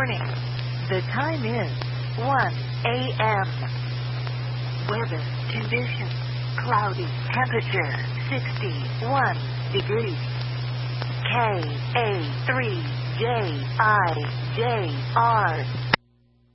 morning. The time is 1 a.m. Weather conditions: cloudy, temperature 61 degrees. KA3JIJR